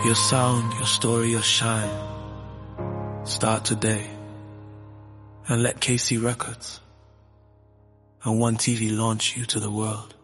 Your sound, your story, your shine. Start today. And let KC Records and One TV launch you to the world.